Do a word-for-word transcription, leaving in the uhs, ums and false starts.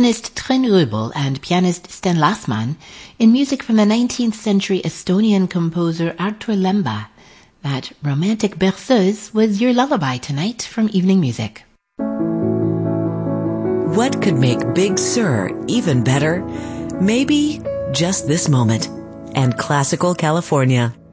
organist Trine Röbel and pianist Sten Lassmann in music from the nineteenth century Estonian composer Artur Lemba. That romantic berceuse was your lullaby tonight from Evening Music. What could make Big Sur even better? Maybe just this moment and classical California.